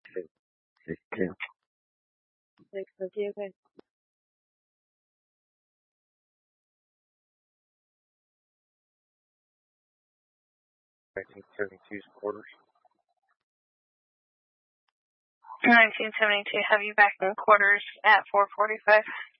Okay. 6:50, okay. 1972's quarters. 1972, have you back in quarters at 4:45.